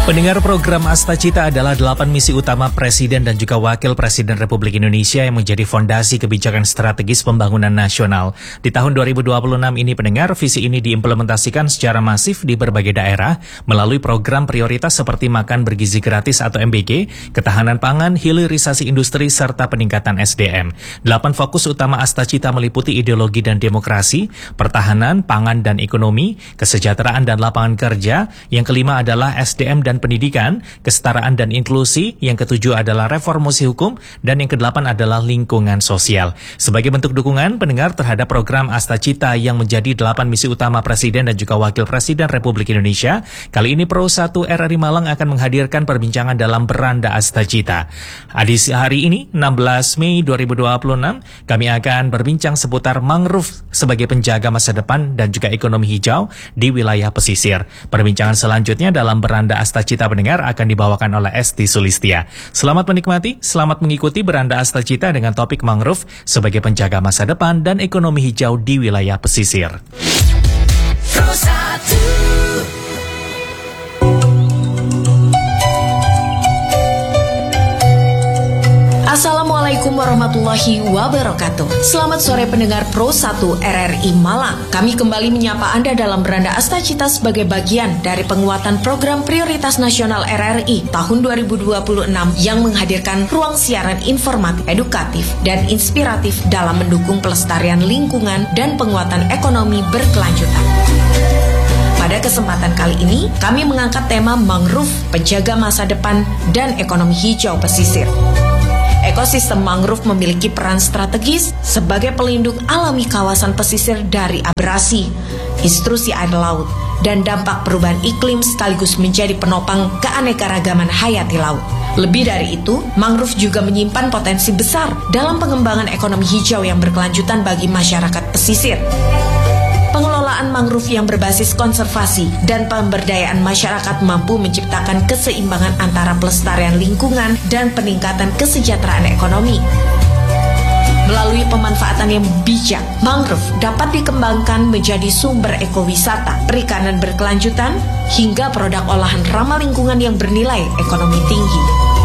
Pendengar program Astacita adalah 8 misi utama Presiden dan juga Wakil Presiden Republik Indonesia yang menjadi fondasi kebijakan strategis pembangunan nasional. Di tahun 2026 ini pendengar, visi ini diimplementasikan secara masif di berbagai daerah melalui program prioritas seperti makan bergizi gratis atau MBG, ketahanan pangan, hilirisasi industri, serta peningkatan SDM. 8 fokus utama Astacita meliputi ideologi dan demokrasi, pertahanan, pangan dan ekonomi, kesejahteraan dan lapangan kerja. Yang kelima adalah SDM dan pendidikan, kesetaraan dan inklusi, yang ketujuh adalah reformasi hukum, dan yang kedelapan adalah lingkungan sosial. Sebagai bentuk dukungan pendengar terhadap program Astacita yang menjadi 8 misi utama Presiden dan juga Wakil Presiden Republik Indonesia, kali ini Pro 1 RRI Malang akan menghadirkan perbincangan dalam Beranda Astacita. Edisi hari ini, 16 Mei 2026, kami akan berbincang seputar mangrove sebagai penjaga masa depan dan juga ekonomi hijau di wilayah pesisir. Perbincangan selanjutnya dalam Beranda Astacita pendengar akan dibawakan oleh Esti Sulistia. Selamat menikmati, selamat mengikuti Beranda Astacita dengan topik mangrove sebagai penjaga masa depan dan ekonomi hijau di wilayah pesisir. Assalamualaikum warahmatullahi wabarakatuh. Selamat sore pendengar Pro 1 RRI Malang. Kami kembali menyapa Anda dalam Beranda Astacita sebagai bagian dari penguatan program prioritas nasional RRI tahun 2026 yang menghadirkan ruang siaran informatif, edukatif, dan inspiratif dalam mendukung pelestarian lingkungan dan penguatan ekonomi berkelanjutan. Pada kesempatan kali ini, kami mengangkat tema mangrove, penjaga masa depan dan ekonomi hijau pesisir. Ekosistem mangrove memiliki peran strategis sebagai pelindung alami kawasan pesisir dari abrasi, intrusi air laut, dan dampak perubahan iklim sekaligus menjadi penopang keanekaragaman hayati laut. Lebih dari itu, mangrove juga menyimpan potensi besar dalam pengembangan ekonomi hijau yang berkelanjutan bagi masyarakat pesisir. Pengelolaan mangrove yang berbasis konservasi dan pemberdayaan masyarakat mampu menciptakan keseimbangan antara pelestarian lingkungan dan peningkatan kesejahteraan ekonomi. Melalui pemanfaatan yang bijak, mangrove dapat dikembangkan menjadi sumber ekowisata, perikanan berkelanjutan, hingga produk olahan ramah lingkungan yang bernilai ekonomi tinggi.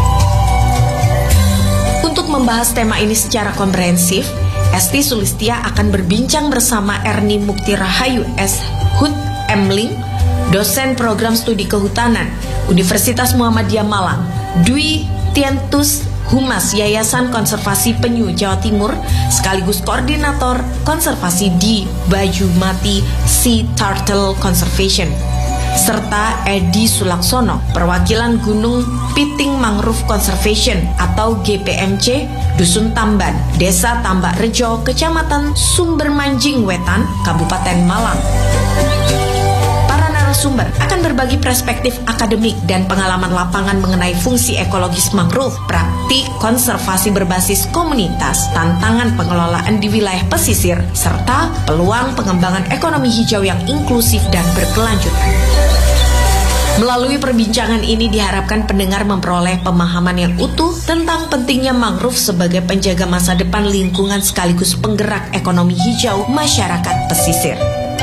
Untuk membahas tema ini secara komprehensif, Esti Sulistia akan berbincang bersama Erni Mukti Rahayu S.Hud Emling, dosen program studi kehutanan Universitas Muhammadiyah Malang, Dwi Tientus Humas Yayasan Konservasi Penyu Jawa Timur, sekaligus koordinator konservasi di Bajumati Sea Turtle Conservation, serta Edi Sulaksono, perwakilan Gunung Piting Mangrove Conservation atau GPMC, Dusun Tamban, Desa Tambak Rejo, Kecamatan Sumbermanjing Wetan, Kabupaten Malang. Para narasumber akan berbagi perspektif akademik dan pengalaman lapangan mengenai fungsi ekologis mangrove, praktik konservasi berbasis komunitas, tantangan pengelolaan di wilayah pesisir, serta peluang pengembangan ekonomi hijau yang inklusif dan berkelanjutan. Melalui perbincangan ini diharapkan pendengar memperoleh pemahaman yang utuh tentang pentingnya mangrove sebagai penjaga masa depan lingkungan sekaligus penggerak ekonomi hijau masyarakat pesisir.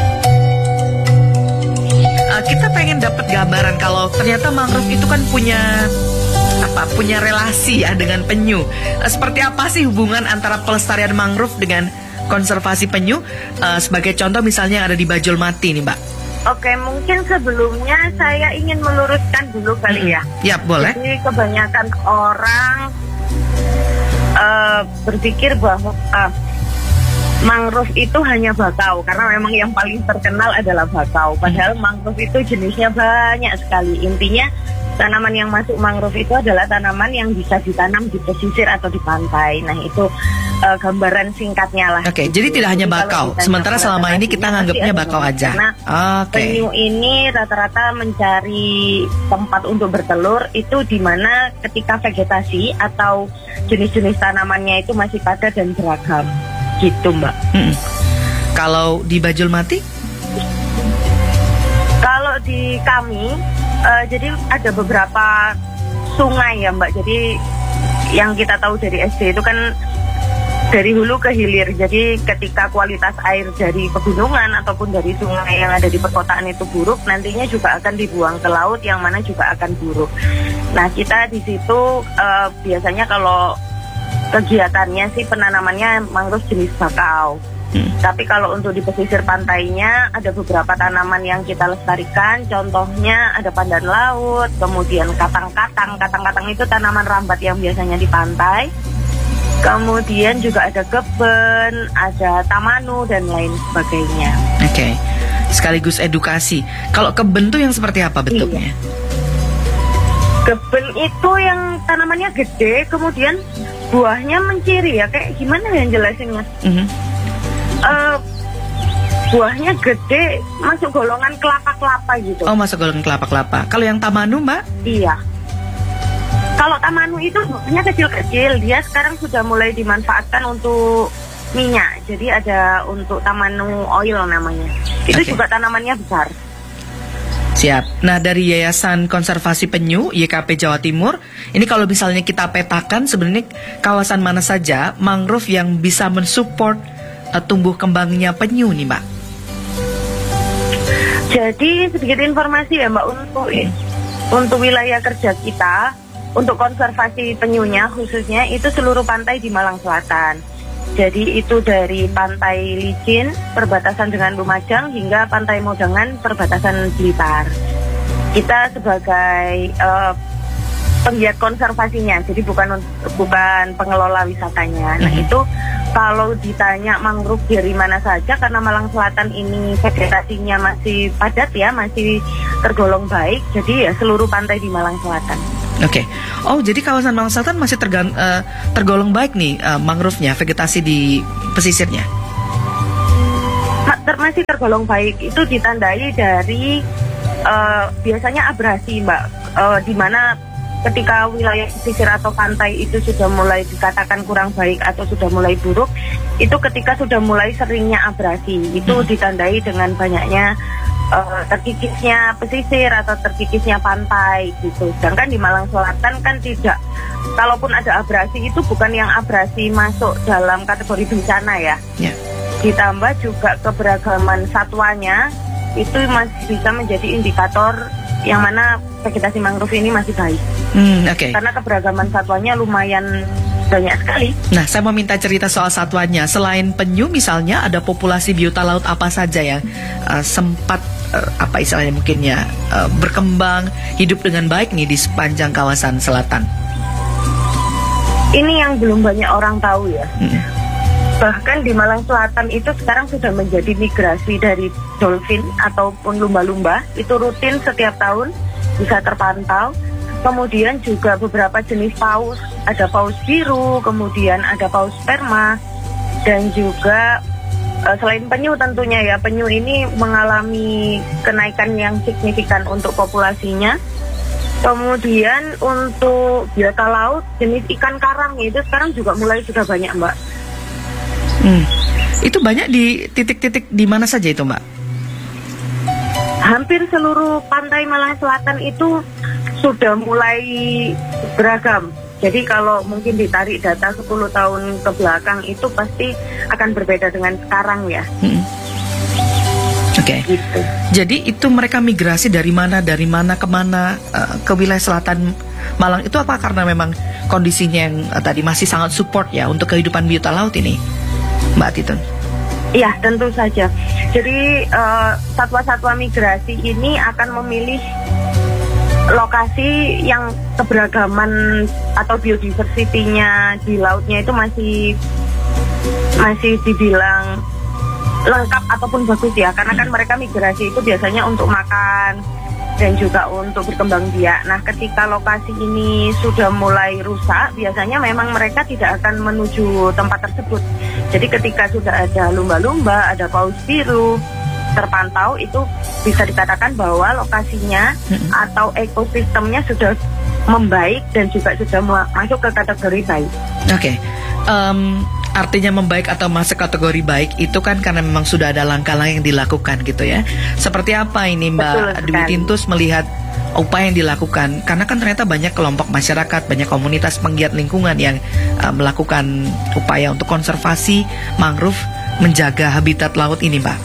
Kita pengen dapat gambaran kalau ternyata mangrove itu kan punya relasi ya dengan penyu. Seperti apa sih hubungan antara pelestarian mangrove dengan konservasi penyu? Sebagai contoh misalnya yang ada di Bajulmati nih, Mbak. Oke, mungkin sebelumnya saya ingin meluruskan dulu kali ya. Ya, boleh. Jadi kebanyakan orang berpikir bahwa mangrove itu hanya bakau, karena memang yang paling terkenal adalah bakau. Padahal mangrove itu jenisnya banyak sekali. Intinya tanaman yang masuk mangrove itu adalah tanaman yang bisa ditanam di pesisir atau di pantai. Nah itu gambaran singkatnya lah. Oke, jadi tidak hanya bakau. Sementara selama ini kita nganggapnya bakau aja. Karena penyu ini rata-rata mencari tempat untuk bertelur itu di mana ketika vegetasi atau jenis-jenis tanamannya itu masih padat dan beragam. Gitu, Mbak. Kalau di Bajulmati? Kalau di kami, jadi ada beberapa sungai ya, Mbak. Jadi yang kita tahu dari SD itu kan dari hulu ke hilir. Jadi ketika kualitas air dari pegunungan ataupun dari sungai yang ada di perkotaan itu buruk, nantinya juga akan dibuang ke laut yang mana juga akan buruk. Nah, kita di situ biasanya kalau kegiatannya sih penanamannya mangrove jenis bakau. Tapi kalau untuk di pesisir pantainya ada beberapa tanaman yang kita lestarikan. Contohnya ada pandan laut, kemudian katang-katang. Katang-katang itu tanaman rambat yang biasanya di pantai. Kemudian juga ada keben, ada tamanu dan lain sebagainya. Oke. Sekaligus edukasi. Kalau keben tuh yang seperti apa bentuknya? Iya. Keben itu yang tanamannya gede, kemudian buahnya menciri ya. Kayak gimana yang jelasinnya? Buahnya gede, masuk golongan kelapa-kelapa gitu. Oh, masuk golongan kelapa-kelapa. Kalau yang tamanu, Mbak? Iya. Kalau tamanu itu buahnya kecil-kecil, dia sekarang sudah mulai dimanfaatkan untuk minyak. Jadi ada untuk tamanu oil namanya. Itu juga tanamannya besar. Siap. Nah, dari Yayasan Konservasi Penyu YKP Jawa Timur, ini kalau misalnya kita petakan sebenarnya kawasan mana saja mangrove yang bisa mensupport tumbuh kembangnya penyu nih, Mbak? Jadi sedikit informasi ya Mbak, untuk wilayah kerja kita, untuk konservasi penyunya khususnya itu seluruh pantai di Malang Selatan. Jadi itu dari pantai Licin perbatasan dengan Lumajang hingga pantai Modangan perbatasan Blitar. Kita sebagai penggiat konservasinya, jadi bukan pengelola wisatanya. Nah itu kalau ditanya mangrove dari mana saja, karena Malang Selatan ini vegetasinya masih padat ya, masih tergolong baik, jadi ya seluruh pantai di Malang Selatan. Oke. Oh, jadi kawasan Malang Selatan masih tergolong baik nih mangrove-nya, vegetasi di pesisirnya? Masih tergolong baik, itu ditandai dari biasanya abrasi Mbak, di mana ketika wilayah pesisir atau pantai itu sudah mulai dikatakan kurang baik atau sudah mulai buruk, itu ketika sudah mulai seringnya abrasi, itu ditandai dengan banyaknya terkikisnya pesisir atau terkikisnya pantai gitu. Sedangkan di Malang Selatan kan tidak, kalaupun ada abrasi itu bukan yang abrasi masuk dalam kategori bencana ya. Ditambah juga keberagaman satwanya itu masih bisa menjadi indikator yang mana vegetasi mangrove ini masih baik. Karena keberagaman satwanya lumayan banyak sekali. Nah, saya mau minta cerita soal satwanya. Selain penyu misalnya, ada populasi biota laut apa saja yang sempat apa istilahnya mungkin ya berkembang hidup dengan baik nih di sepanjang kawasan selatan? Ini yang belum banyak orang tahu ya. Bahkan di Malang Selatan itu sekarang sudah menjadi migrasi dari dolphin ataupun lumba-lumba. Itu rutin setiap tahun bisa terpantau. Kemudian juga beberapa jenis paus. Ada paus biru, kemudian ada paus sperma. Dan juga selain penyu tentunya ya, penyu ini mengalami kenaikan yang signifikan untuk populasinya. Kemudian untuk biota laut, jenis ikan karang itu sekarang juga mulai sudah banyak Mbak. Itu banyak di titik-titik di mana saja itu Mbak? Hampir seluruh pantai Malang Selatan itu sudah mulai beragam. Jadi kalau mungkin ditarik data 10 tahun ke belakang itu pasti akan berbeda dengan sekarang ya. Oke. Gitu. Jadi itu mereka migrasi dari mana kemana ke wilayah selatan Malang itu apa karena memang kondisinya yang tadi masih sangat support ya untuk kehidupan biota laut ini, Mbak Titun? Iya, tentu saja. Jadi satwa-satwa migrasi ini akan memilih lokasi yang keberagaman atau biodiversity-nya di lautnya itu masih dibilang lengkap ataupun bagus ya, karena kan mereka migrasi itu biasanya untuk makan dan juga untuk berkembang biak. Nah, ketika lokasi ini sudah mulai rusak, biasanya memang mereka tidak akan menuju tempat tersebut. Jadi ketika sudah ada lumba-lumba, ada paus biru terpantau, itu bisa dikatakan bahwa lokasinya atau ekosistemnya sudah membaik dan juga sudah masuk ke kategori baik. Oke. Artinya membaik atau masuk kategori baik itu kan karena memang sudah ada langkah-langkah yang dilakukan gitu ya. Seperti apa ini Mbak Dwi Tintus melihat upaya yang dilakukan? Karena kan ternyata banyak kelompok masyarakat, banyak komunitas penggiat lingkungan yang melakukan upaya untuk konservasi mangrove, menjaga habitat laut ini, Mbak.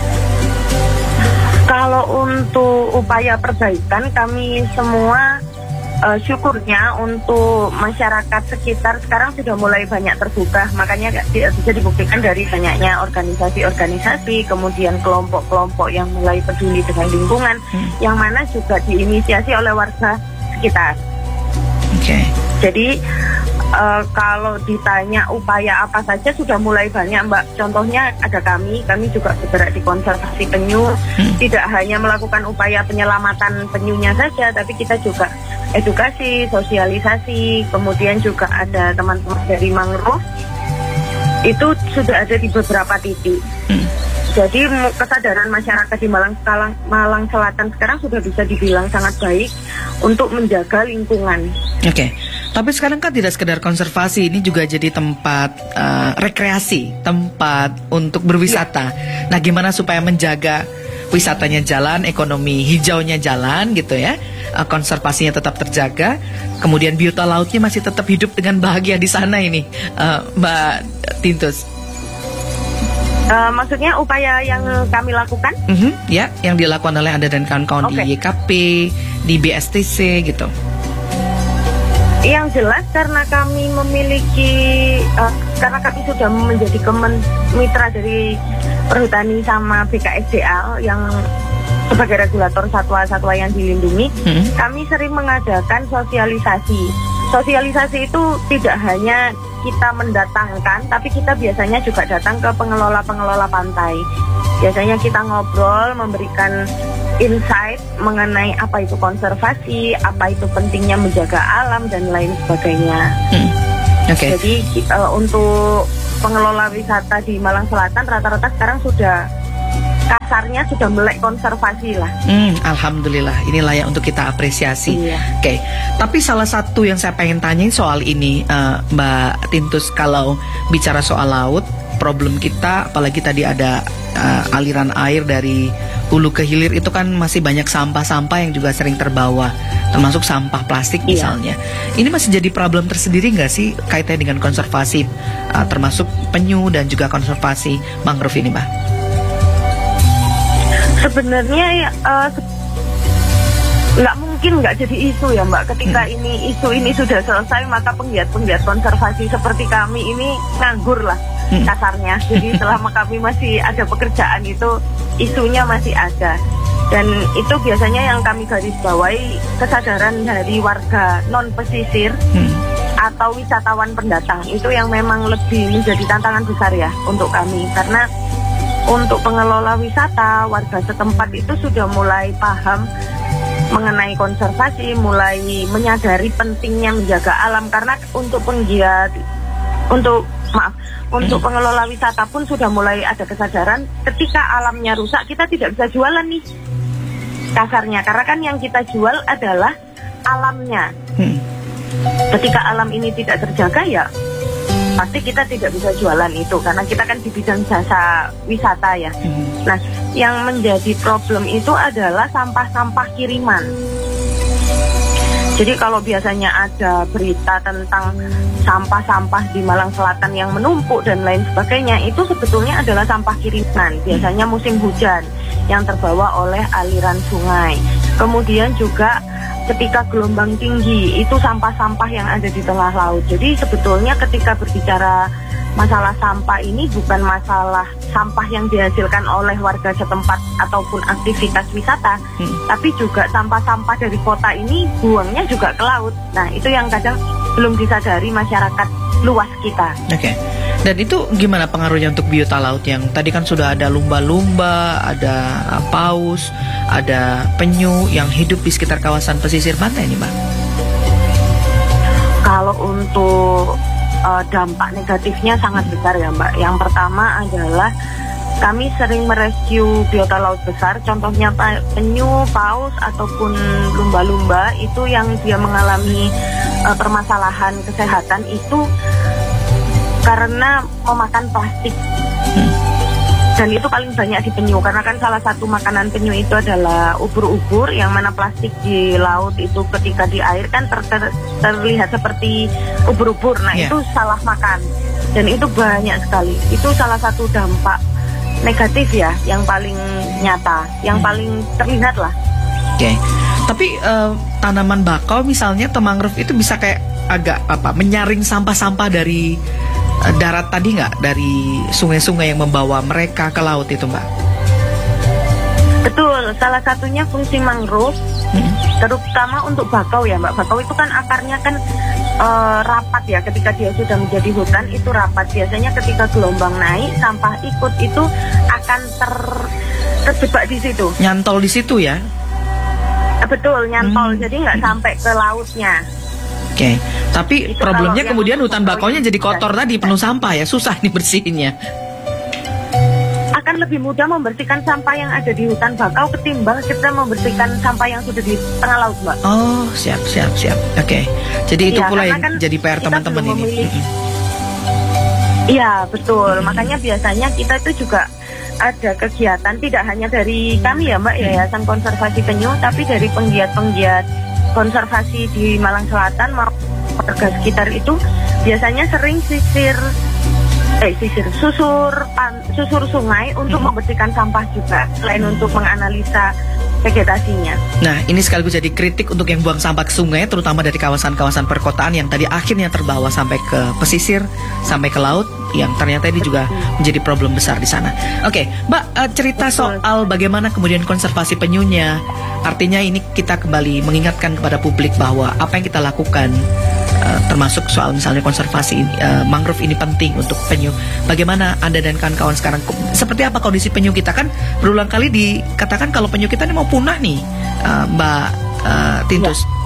Kalau untuk upaya perbaikan, kami semua syukurnya untuk masyarakat sekitar sekarang sudah mulai banyak terbuka. Makanya bisa dibuktikan dari banyaknya organisasi-organisasi, kemudian kelompok-kelompok yang mulai peduli dengan lingkungan, yang mana juga diinisiasi oleh warga sekitar. Oke. Jadi kalau ditanya upaya apa saja sudah mulai banyak, Mbak. Contohnya ada kami juga bergerak di konservasi penyu. Tidak hanya melakukan upaya penyelamatan penyunya saja, tapi kita juga edukasi, sosialisasi, kemudian juga ada teman-teman dari mangrove. Itu sudah ada di beberapa titik. Jadi kesadaran masyarakat di Malang Selatan sekarang sudah bisa dibilang sangat baik untuk menjaga lingkungan. Oke. Tapi sekarang kan tidak sekedar konservasi, ini juga jadi tempat rekreasi, tempat untuk berwisata. Nah, gimana supaya menjaga wisatanya jalan, ekonomi hijaunya jalan gitu ya, konservasinya tetap terjaga, kemudian biota lautnya masih tetap hidup dengan bahagia di sana ini, Mbak Tintus? Maksudnya upaya yang kami lakukan? Ya, yang dilakukan oleh Anda dan kawan-kawan di YKP, di BSTC gitu. Yang jelas karena kami memiliki, karena kami sudah menjadi mitra dari Perhutani sama BKSDA yang sebagai regulator satwa-satwa yang dilindungi, kami sering mengadakan sosialisasi. Sosialisasi itu tidak hanya kita mendatangkan, tapi kita biasanya juga datang ke pengelola-pengelola pantai. Biasanya kita ngobrol, memberikan insight mengenai apa itu konservasi, apa itu pentingnya menjaga alam dan lain sebagainya. Jadi untuk pengelola wisata di Malang Selatan rata-rata sekarang sudah kasarnya sudah melek konservasi lah. Alhamdulillah, ini layak untuk kita apresiasi. Oke. Tapi salah satu yang saya pengen tanyain soal ini, Mbak Tintus, kalau bicara soal laut, problem kita, apalagi tadi ada aliran air dari hulu ke hilir, itu kan masih banyak sampah-sampah yang juga sering terbawa, termasuk sampah plastik misalnya. Ini masih jadi problem tersendiri nggak sih kaitannya dengan konservasi, termasuk penyu dan juga konservasi mangrove ini, Mbak? Sebenarnya nggak mungkin nggak jadi isu ya, Mbak. Ketika isu ini sudah selesai, maka penggiat-penggiat konservasi seperti kami ini nganggur lah kasarnya. Jadi selama kami masih ada pekerjaan itu, isunya masih ada. Dan itu biasanya yang kami garis bawahi kesadaran dari warga non-pesisir atau wisatawan pendatang. Itu yang memang lebih menjadi tantangan besar ya untuk kami. Karena untuk pengelola wisata, warga setempat itu sudah mulai paham mengenai konservasi, mulai menyadari pentingnya menjaga alam. Karena untuk untuk pengelola wisata pun sudah mulai ada kesadaran ketika alamnya rusak, kita tidak bisa jualan nih kasarnya, karena kan yang kita jual adalah alamnya. Ketika alam ini tidak terjaga ya pasti kita tidak bisa jualan itu, karena kita kan di bidang jasa wisata ya. Nah, yang menjadi problem itu adalah sampah-sampah kiriman. Jadi kalau biasanya ada berita tentang sampah-sampah di Malang Selatan yang menumpuk dan lain sebagainya, itu sebetulnya adalah sampah kiriman. Biasanya musim hujan yang terbawa oleh aliran sungai. Kemudian juga ketika gelombang tinggi, itu sampah-sampah yang ada di tengah laut. Jadi sebetulnya ketika berbicara masalah sampah ini bukan masalah sampah yang dihasilkan oleh warga setempat ataupun aktivitas wisata, tapi juga sampah-sampah dari kota ini buangnya juga ke laut. Nah, itu yang kadang belum disadari masyarakat luas kita. Oke. Dan itu gimana pengaruhnya untuk biota laut yang tadi kan sudah ada lumba-lumba, ada paus, ada penyu yang hidup di sekitar kawasan pesisir pantai ini, Mbak? Kalau untuk dampak negatifnya sangat besar ya, Mbak. Yang pertama adalah kami sering merescue biota laut besar, contohnya penyu, paus, ataupun lumba-lumba itu yang dia mengalami permasalahan kesehatan itu karena memakan plastik. Dan itu paling banyak di penyu, karena kan salah satu makanan penyu itu adalah ubur-ubur, yang mana plastik di laut itu ketika di air kan terlihat seperti ubur-ubur. Nah itu salah makan, dan itu banyak sekali. Itu salah satu dampak negatif ya, yang paling nyata, yang paling terlihat lah. Oke. Tapi tanaman bakau misalnya atau mangrove itu bisa kayak agak menyaring sampah-sampah dari darat tadi nggak, dari sungai-sungai yang membawa mereka ke laut itu, Mbak? Betul, salah satunya fungsi mangrove, terutama untuk bakau ya, Mbak. Bakau itu kan akarnya kan rapat ya, ketika dia sudah menjadi hutan itu rapat. Biasanya ketika gelombang naik, sampah ikut itu akan terjebak di situ. Nyantol di situ ya? Betul, nyantol, jadi nggak sampai ke lautnya. Oke, tapi itu problemnya kalau kemudian yang hutan bakaunya jadi kotor tadi, penuh sampah ya, susah nih bersihinnya. Akan lebih mudah membersihkan sampah yang ada di hutan bakau ketimbang kita membersihkan sampah yang sudah di tengah laut, Mbak. Oh, siap. Oke. Jadi itu pula yang kan jadi PR teman-teman ini. Iya, betul. Makanya biasanya kita itu juga ada kegiatan, tidak hanya dari kami ya, Mbak, Yayasan Konservasi Penyu, tapi dari penggiat-penggiat konservasi di Malang Selatan maupun warga sekitar itu biasanya sering susur sungai untuk membersihkan sampah juga, selain untuk menganalisa vegetasinya. Nah, ini sekaligus jadi kritik untuk yang buang sampah ke sungai, terutama dari kawasan-kawasan perkotaan yang tadi akhirnya terbawa sampai ke pesisir, sampai ke laut, yang ternyata ini juga menjadi problem besar di sana. Oke, Mbak, cerita soal bagaimana kemudian konservasi penyunya. Artinya ini kita kembali mengingatkan kepada publik bahwa apa yang kita lakukan, termasuk soal misalnya konservasi mangrove ini penting untuk penyu. Bagaimana Anda dan kawan-kawan sekarang, seperti apa kondisi penyu kita? Kan berulang kali dikatakan kalau penyu kita ini mau punah nih, Mbak Tintus. Ya.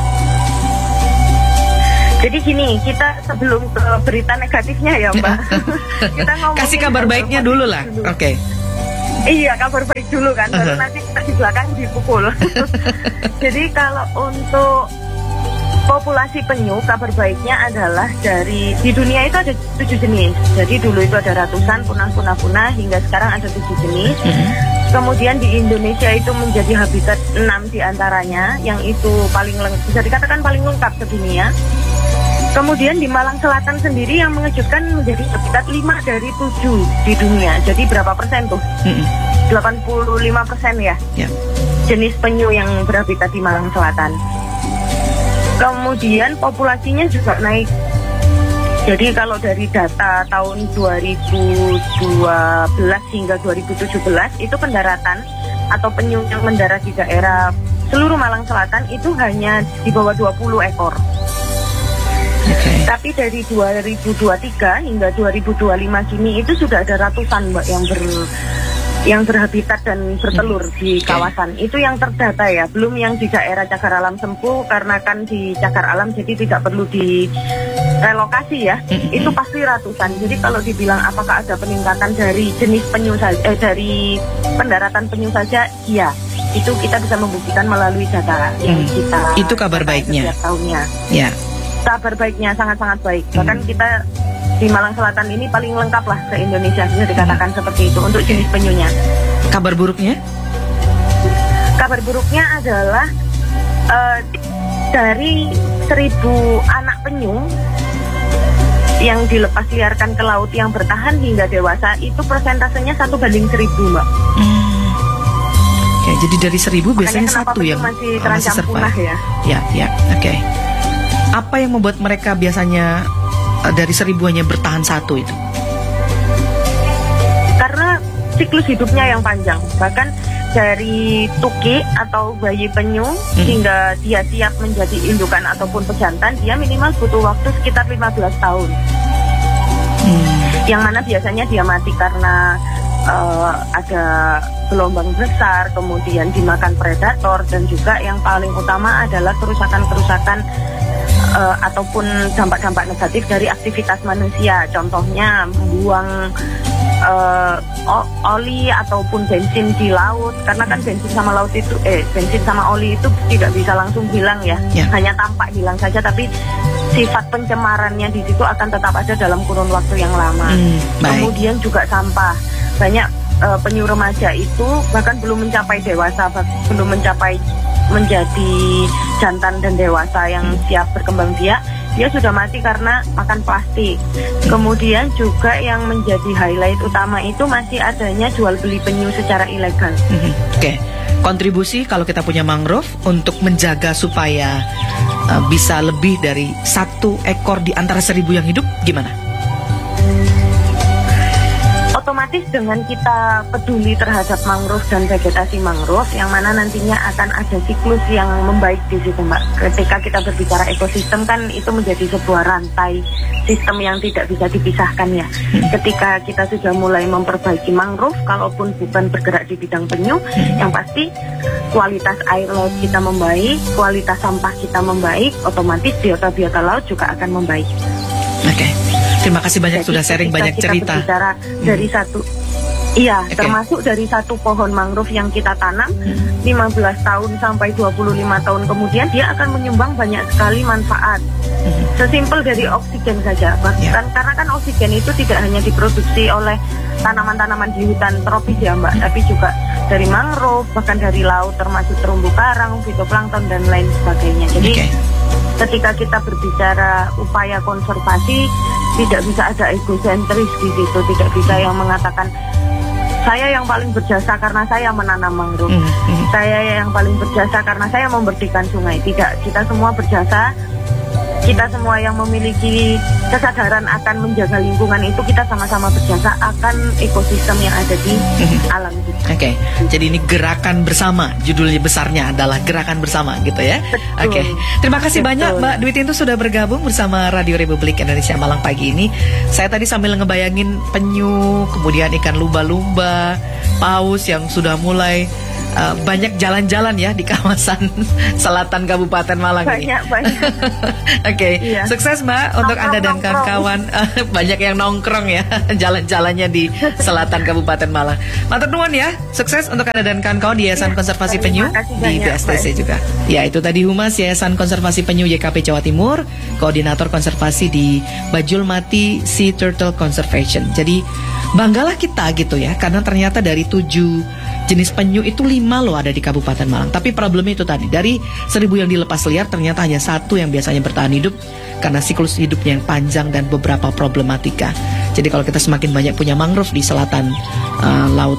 Jadi gini, kita sebelum ke berita negatifnya ya, Mbak. Kita kasih kabar baiknya dulu lah. Oke. Iya, kabar baik dulu kan, baru nanti kita di belakang dipukul. Jadi kalau untuk populasi penyu, kabar baiknya adalah di dunia itu ada 7 jenis. Jadi dulu itu ada ratusan, punah hingga sekarang ada 7 jenis. Kemudian di Indonesia itu menjadi habitat 6 diantaranya, yang itu bisa dikatakan paling lengkap sedunia. Kemudian di Malang Selatan sendiri yang mengejutkan menjadi habitat 5 dari 7 di dunia. Jadi berapa persen tuh? 85% ya? Jenis penyu yang berhabitat di Malang Selatan. Kemudian populasinya juga naik. Jadi kalau dari data tahun 2012 hingga 2017 itu pendaratan atau penyu yang mendarat di daerah seluruh Malang Selatan itu hanya di bawah 20 ekor. Tapi dari 2023 hingga 2025 Juni itu sudah ada ratusan, Mbak, yang berhabitat dan bertelur di kawasan. Itu yang terdata ya, belum yang di daerah Cagar Alam Sempu, karena kan di Cagar Alam jadi tidak perlu direlokasi ya. Itu pasti ratusan. Jadi kalau dibilang apakah ada peningkatan dari jenis penyu saja, dari pendaratan penyu saja, iya. Itu kita bisa membuktikan melalui data yang kita. Itu kabar baiknya. Setiap tahunnya. Ya. Kabar baiknya sangat-sangat baik. Bahkan kita di Malang Selatan ini paling lengkap lah se Indonesia, bisa dikatakan seperti itu untuk jenis penyunya. Kabar buruknya? Kabar buruknya adalah dari 1.000 anak penyu yang dilepas liarkan ke laut yang bertahan hingga dewasa, itu persentasenya 1:1000, Mbak. Oke, jadi dari 1.000 biasanya satu yang masih terancam punah ya. Ya, oke. Apa yang membuat mereka biasanya dari 1.000 hanya bertahan satu itu? Karena siklus hidupnya yang panjang. Bahkan dari tuki atau bayi penyu hingga dia siap menjadi indukan ataupun pejantan, dia minimal butuh waktu sekitar 15 tahun. Yang mana biasanya dia mati karena ada gelombang besar, kemudian dimakan predator, dan juga yang paling utama adalah kerusakan-kerusakan ataupun dampak-dampak negatif dari aktivitas manusia. Contohnya membuang oli ataupun bensin di laut, karena kan bensin sama oli itu tidak bisa langsung hilang ya. Hanya tampak hilang saja, tapi sifat pencemarannya di situ akan tetap ada dalam kurun waktu yang lama. Kemudian juga sampah, banyak penyu remaja itu bahkan belum mencapai dewasa, belum mencapai menjadi jantan dan dewasa yang siap berkembang biak, dia sudah mati karena makan plastik. Kemudian juga yang menjadi highlight utama itu masih adanya jual beli penyu secara ilegal. Oke. Kontribusi kalau kita punya mangrove untuk menjaga supaya bisa lebih dari 1 ekor di antara 1.000 yang hidup, gimana? Otomatis dengan kita peduli terhadap mangrove dan vegetasi mangrove, yang mana nantinya akan ada siklus yang membaik di situ, Mbak. Ketika kita berbicara ekosistem kan itu menjadi sebuah rantai sistem yang tidak bisa dipisahkan ya. Ketika kita sudah mulai memperbaiki mangrove, kalaupun bukan bergerak di bidang penyu, yang pasti kualitas air laut kita membaik, kualitas sampah kita membaik, otomatis biota-biota laut juga akan membaik. Oke. Terima kasih banyak. Jadi, sudah sharing banyak cerita. Dari satu, iya, termasuk dari satu pohon mangrove yang kita tanam 15 tahun sampai 25 tahun kemudian dia akan menyumbang banyak sekali manfaat. Sesimpel dari oksigen saja, bahkan karena kan oksigen itu tidak hanya diproduksi oleh tanaman-tanaman di hutan tropis ya Mbak, tapi juga dari mangrove, bahkan dari laut termasuk terumbu karang, fitoplankton dan lain sebagainya. Jadi ketika kita berbicara upaya konservasi, tidak bisa ada egosentris di situ, tidak bisa yang mengatakan saya yang paling berjasa karena saya menanam mangrove, saya yang paling berjasa karena saya membersihkan sungai. Tidak, kita semua berjasa. Kita semua yang memiliki kesadaran akan menjaga lingkungan itu, kita sama-sama berjasa akan ekosistem yang ada di alam kita. Oke, jadi ini gerakan bersama, judulnya besarnya adalah gerakan bersama gitu ya. Oke, terima kasih banyak Mbak Dwi Tintu sudah bergabung bersama Radio Republik Indonesia Malang pagi ini. Saya tadi sambil ngebayangin penyu, kemudian ikan lumba-lumba, paus yang sudah mulai banyak jalan-jalan ya di kawasan selatan Kabupaten Malang ini. Banyak. Oke, sukses Mbak untuk Anda dan kawan-kawan. Banyak yang nongkrong ya jalan-jalannya di selatan Kabupaten Malang. Matur nuwun ya, sukses untuk Anda dan kawan-kawan di Yayasan Konservasi Penyu di BSTC juga. Ya, itu tadi Humas Yayasan Konservasi Penyu YKP Jawa Timur, Koordinator Konservasi di Bajul Mati Sea Turtle Conservation. Jadi banggalah kita gitu ya, karena ternyata dari 7 jenis penyu itu 5 loh ada di Kabupaten Malang. Tapi problemnya itu tadi, dari 1.000 yang dilepas liar ternyata hanya 1 yang biasanya bertahan hidup karena siklus hidupnya yang panjang dan beberapa problematika. Jadi kalau kita semakin banyak punya mangrove di selatan laut,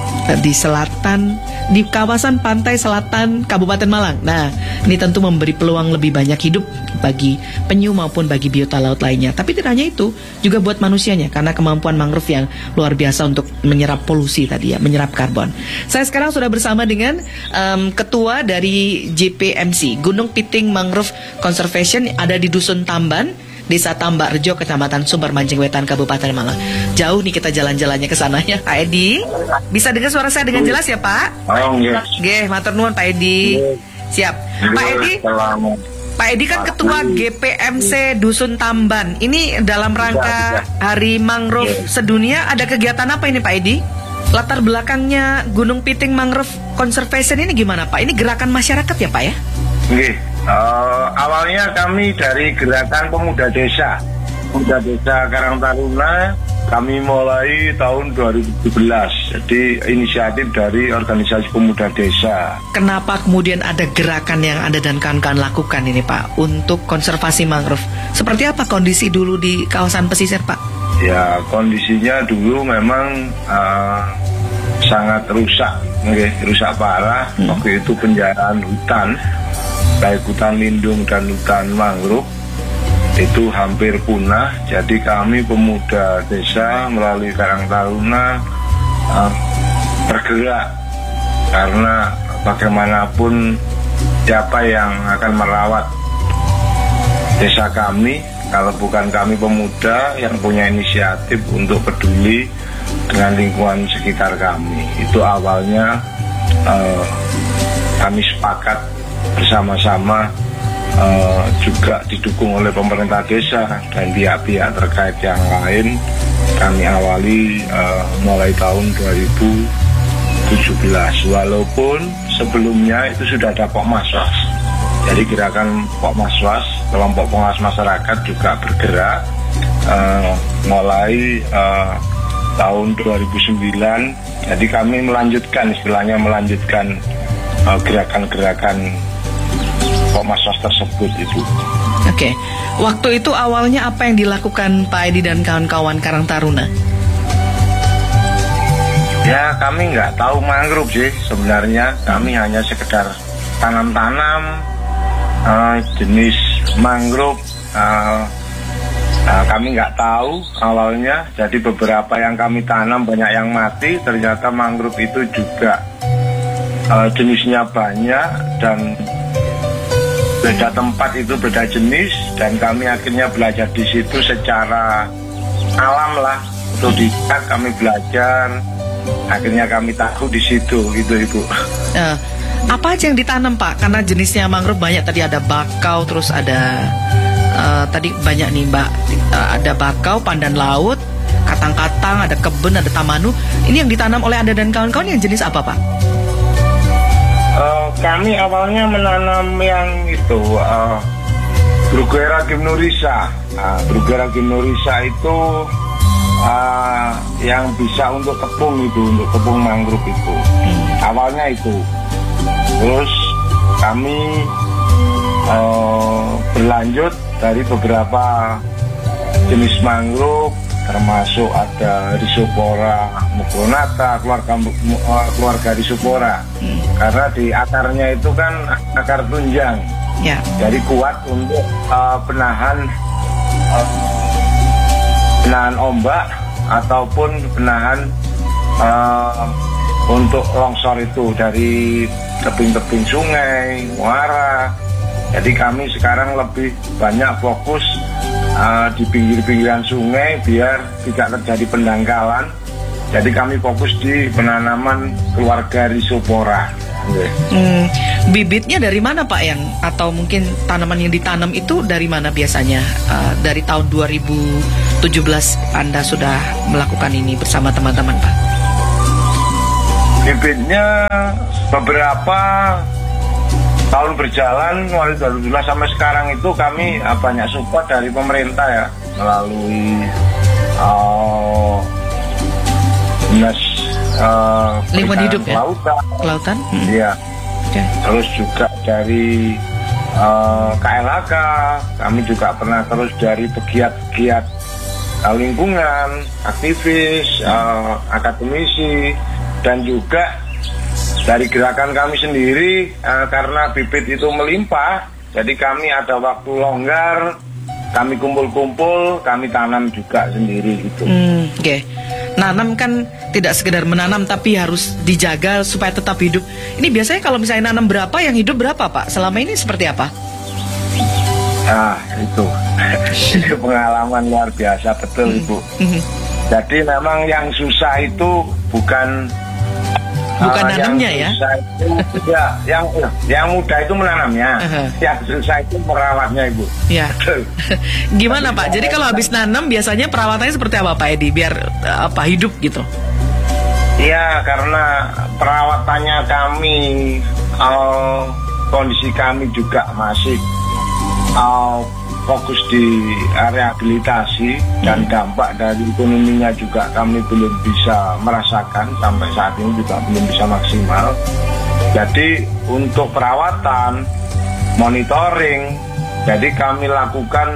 di kawasan pantai selatan Kabupaten Malang. Nah, ini tentu memberi peluang lebih banyak hidup bagi penyu maupun bagi biota laut lainnya. Tapi tidak hanya itu, juga buat manusianya karena kemampuan mangrove yang luar biasa untuk menyerap polusi tadi ya, menyerap karbon. Saya sekarang sudah bersama dengan ketua dari JPMC, Gunung Piting Mangrove Conservation, ada di Dusun Tamban, Desa Tambak Rejo, Kecamatan Sumber Mancing Wetan, Kabupaten Malang. Jauh nih kita jalan-jalannya ke sana ya. Pak Edi, bisa dengar suara saya dengan jelas ya Pak? Oh iya. Nggih, matur nuwun Pak Edi. Siap. Pak Edi kan ketua GPMC Dusun Tamban. Ini dalam rangka Hari Mangrove Sedunia, ada kegiatan apa ini Pak Edi? Latar belakangnya Gunung Piting Mangrove Conservation ini gimana Pak? Ini gerakan masyarakat ya Pak ya? Nggih. Awalnya kami dari Gerakan Pemuda Desa Karang Taruna, kami mulai tahun 2017. Jadi inisiatif dari organisasi pemuda desa. Kenapa kemudian ada gerakan yang Anda dan kawan-kawan lakukan ini Pak untuk konservasi mangrove? Seperti apa kondisi dulu di kawasan pesisir Pak? Ya, kondisinya dulu memang sangat rusak, rusak parah. Waktu itu penjaraan hutan, baik hutan lindung dan hutan mangrove itu hampir punah. Jadi kami pemuda desa melalui Karang Taruna bergerak, karena bagaimanapun siapa yang akan merawat desa kami kalau bukan kami pemuda yang punya inisiatif untuk peduli dengan lingkungan sekitar kami. Itu awalnya kami sepakat bersama-sama, juga didukung oleh pemerintah desa dan pihak-pihak terkait yang lain. Kami awali mulai tahun 2017, walaupun sebelumnya itu sudah ada Pokmaswas. Jadi gerakan Pokmaswas, kelompok pengawas masyarakat juga bergerak mulai tahun 2009. Jadi kami melanjutkan gerakan-gerakan Kopassos tersebut itu. Oke. Waktu itu awalnya apa yang dilakukan Pak Edi dan kawan-kawan Karang Taruna? Ya, kami nggak tahu mangrove sih sebenarnya. Kami hanya sekedar tanam-tanam jenis mangrove. Kami nggak tahu awalnya. Jadi beberapa yang kami tanam banyak yang mati. Ternyata mangrove itu juga jenisnya banyak dan beda tempat itu beda jenis. Dan kami akhirnya belajar di situ secara alam lah. Untuk kami belajar. Akhirnya kami tahu di situ gitu Ibu. Apa aja yang ditanam Pak? Karena jenisnya mangrove banyak, tadi ada bakau, terus ada tadi banyak nih Mbak, ada bakau, pandan laut, katang-katang, ada keben, ada tamanu. Ini yang ditanam oleh Anda dan kawan-kawan yang jenis apa Pak? Kami awalnya menanam yang itu Bruguera gymnorrhiza. Bruguera gymnorrhiza itu yang bisa untuk tepung mangrove itu. Awalnya itu. Terus kami berlanjut dari beberapa jenis mangrove, termasuk ada Rhizopora mucronata, keluarga Rhizopora. Karena di akarnya itu kan akar tunjang. Jadi kuat untuk penahan ombak ataupun penahan untuk longsor itu dari tebing-tebing sungai, muara. Jadi kami sekarang lebih banyak fokus di pinggir-pinggiran sungai biar tidak terjadi pendangkalan. Jadi kami fokus di penanaman keluarga Rhizopora. Bibitnya dari mana Pak atau mungkin tanaman yang ditanam itu dari mana biasanya? Dari tahun 2017 Anda sudah melakukan ini bersama teman-teman Pak? Bibitnya beberapa tahun berjalan, mulai 2012 sampai sekarang itu kami banyak support dari pemerintah ya, melalui dinas lingkungan hidup ya? Kelautan? Iya. Okay. Terus juga dari KLHK, kami juga pernah terus dari pegiat-pegiat lingkungan, aktivis, akademisi, dan juga dari gerakan kami sendiri. Karena bibit itu melimpah, jadi kami ada waktu longgar, kami kumpul-kumpul, kami tanam juga sendiri gitu. Oke. Nanam kan tidak sekedar menanam tapi harus dijaga supaya tetap hidup. Ini biasanya kalau misalnya nanam berapa, yang hidup berapa Pak? Selama ini seperti apa? Itu pengalaman luar biasa betul Ibu. Jadi memang yang susah itu bukan nanamnya ya? Yang mudah itu menanamnya. Yang susah itu merawatnya Ibu. Ya. Gimana Pak? Jadi kalau habis nanam biasanya perawatannya seperti apa Pak Edi biar hidup gitu? Iya, karena perawatannya kami, kondisi kami juga masih fokus di rehabilitasi dan dampak dari ekonominya juga kami belum bisa merasakan, sampai saat ini juga belum bisa maksimal. Jadi untuk perawatan, monitoring, jadi kami lakukan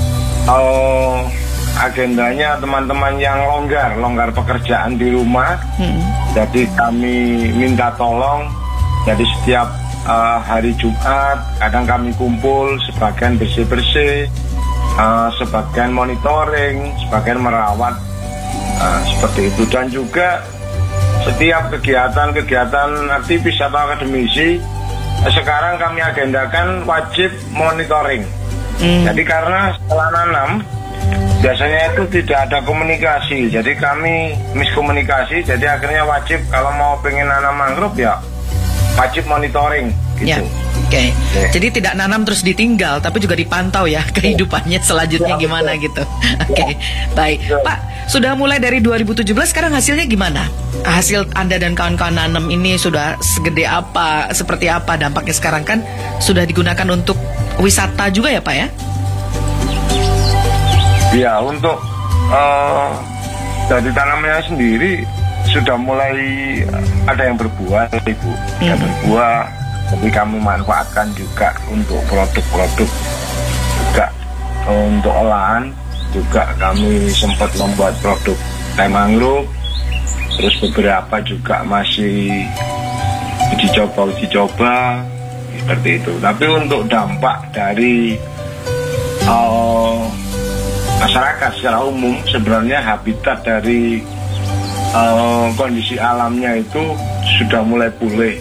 agendanya teman-teman yang longgar pekerjaan di rumah. Jadi kami minta tolong, jadi setiap hari Jumat kadang kami kumpul, sebagian bersih-bersih, sebagian monitoring, sebagian merawat, seperti itu. Dan juga setiap kegiatan aktivis atau akademisi sekarang kami agendakan wajib monitoring. Jadi karena setelah nanam biasanya itu tidak ada komunikasi, jadi kami miskomunikasi, jadi akhirnya wajib kalau mau pengen nanam mangrove ya wajib monitoring gitu. Ya. Oke. Jadi tidak nanam terus ditinggal, tapi juga dipantau ya kehidupannya selanjutnya gimana gitu. Oke. Baik. Pak, sudah mulai dari 2017, sekarang hasilnya gimana? Hasil Anda dan kawan-kawan nanam ini sudah segede apa, seperti apa dampaknya sekarang? Kan sudah digunakan untuk wisata juga ya Pak ya? Ya, untuk Dari tanamannya sendiri sudah mulai ada yang berbuah, Ibu. Yang berbuah, tapi kami manfaatkan juga untuk produk-produk, juga untuk olahan. Juga kami sempat membuat produk teh mangrove. Terus beberapa juga masih uji coba seperti itu. Tapi untuk dampak dari masyarakat secara umum, sebenarnya habitat dari kondisi alamnya itu sudah mulai pulih,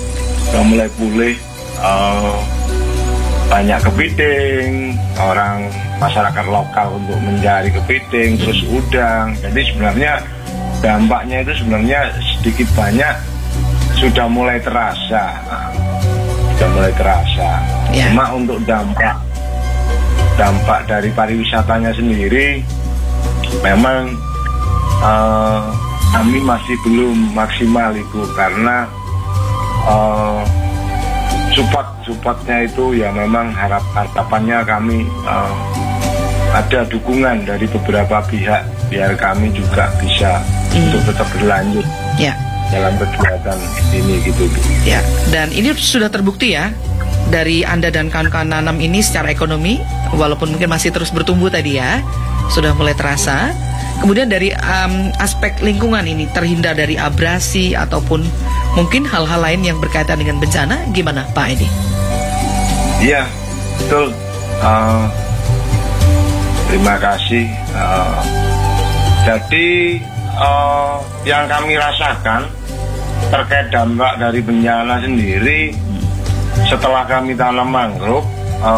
banyak kepiting, orang masyarakat lokal untuk mencari kepiting, terus udang. Jadi sebenarnya dampaknya itu sebenarnya sedikit banyak sudah mulai terasa, Ya. Cuma untuk dampak dari pariwisatanya sendiri memang kami masih belum maksimal, Ibu, karena supportnya itu ya memang harapannya kami ada dukungan dari beberapa pihak biar kami juga bisa untuk tetap berlanjut dalam kegiatan ini gitu, Bu. Ya, dan ini sudah terbukti ya dari Anda dan kawan-kawan nanam ini secara ekonomi, walaupun mungkin masih terus bertumbuh tadi ya, sudah mulai terasa. Kemudian dari aspek lingkungan ini terhindar dari abrasi ataupun mungkin hal-hal lain yang berkaitan dengan bencana, gimana Pak Edi? Iya, betul. Terima kasih. Jadi yang kami rasakan terkait dampak dari bencana sendiri, setelah kami tanam mangrove,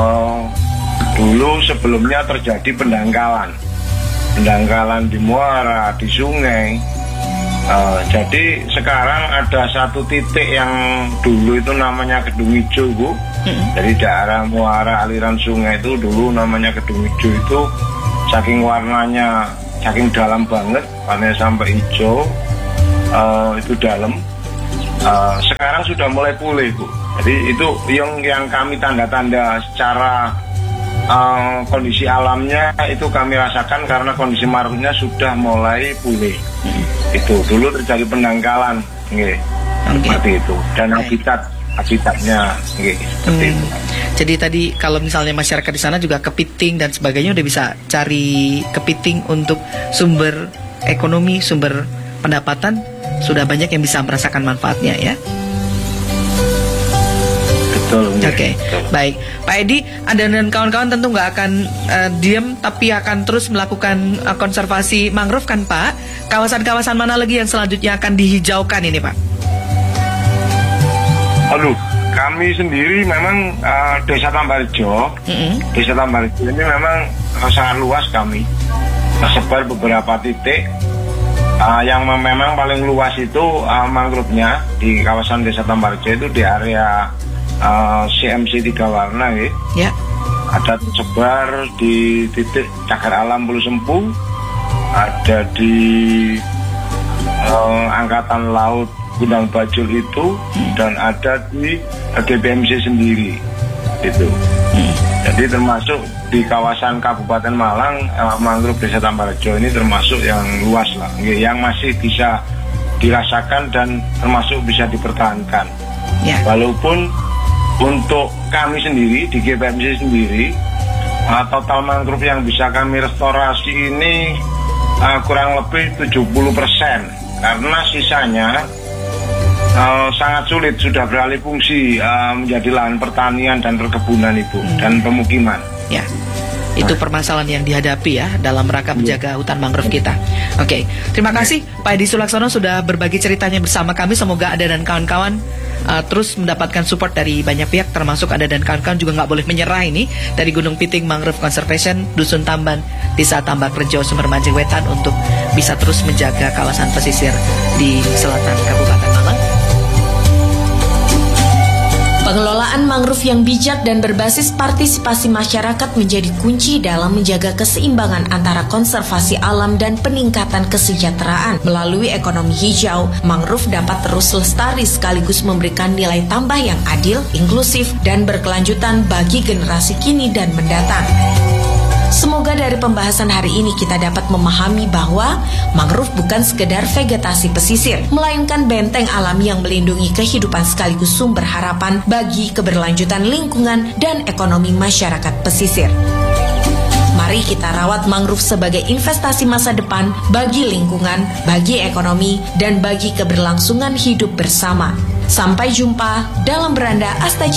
dulu sebelumnya terjadi pendangkalan di muara, di sungai. Jadi sekarang ada satu titik yang dulu itu namanya Kedung Ijo, Bu. Dari daerah muara aliran sungai itu dulu namanya Kedung Ijo, itu saking warnanya, saking dalam banget, warnanya sampai hijau, itu dalam. Sekarang sudah mulai pulih, Bu. Jadi itu yang kami tanda-tanda secara kondisi alamnya itu kami rasakan karena kondisi mangrove-nya sudah mulai pulih. Itu dulu terjadi pendangkalan, seperti itu, dan habitatnya, seperti itu. Jadi tadi kalau misalnya masyarakat di sana juga kepiting dan sebagainya udah bisa cari kepiting untuk sumber ekonomi, sumber pendapatan, sudah banyak yang bisa merasakan manfaatnya ya. Oke, baik. Pak Edi, Anda dan kawan-kawan tentu nggak akan diam, tapi akan terus melakukan konservasi mangrove kan Pak? Kawasan-kawasan mana lagi yang selanjutnya akan dihijaukan ini Pak? Kami sendiri memang Desa Tambarjo, Desa Tambarjo ini memang sangat luas kami. Tersebar beberapa titik. Yang memang paling luas itu mangrove-nya di kawasan Desa Tambarjo itu di area CMC 3 warna ya. Ada tersebar di titik Cagar Alam Pulau Sempu, ada di Angkatan Laut Gudang Bajul itu, dan ada di GBMC sendiri itu. Jadi termasuk di kawasan Kabupaten Malang, mangrove Desa Tambarjo ini termasuk yang luas lah, yang masih bisa dirasakan dan termasuk bisa dipertahankan. Walaupun untuk kami sendiri di GBMC sendiri, total mangrove yang bisa kami restorasi ini kurang lebih 70%, karena sisanya sangat sulit sudah beralih fungsi menjadi lahan pertanian dan perkebunan, Ibu, dan pemukiman. Ya, itu permasalahan yang dihadapi ya dalam rangka menjaga hutan mangrove kita. Oke, terima kasih Pak Edi Sulaksono sudah berbagi ceritanya bersama kami. Semoga Anda dan kawan-kawan terus mendapatkan support dari banyak pihak, termasuk Anda dan kawan-kawan juga nggak boleh menyerah ini dari Gunung Piting Mangrove Conservation, Dusun Tamban, Desa Tambak Rejo, Sumber Mancing Wetan, untuk bisa terus menjaga kawasan pesisir di selatan Kabupaten Malang. Pengelolaan mangrove yang bijak dan berbasis partisipasi masyarakat menjadi kunci dalam menjaga keseimbangan antara konservasi alam dan peningkatan kesejahteraan. Melalui ekonomi hijau, mangrove dapat terus lestari sekaligus memberikan nilai tambah yang adil, inklusif, dan berkelanjutan bagi generasi kini dan mendatang. Semoga dari pembahasan hari ini kita dapat memahami bahwa mangrove bukan sekedar vegetasi pesisir, melainkan benteng alami yang melindungi kehidupan sekaligus sumber harapan bagi keberlanjutan lingkungan dan ekonomi masyarakat pesisir. Mari kita rawat mangrove sebagai investasi masa depan bagi lingkungan, bagi ekonomi, dan bagi keberlangsungan hidup bersama. Sampai jumpa dalam Beranda Astacita.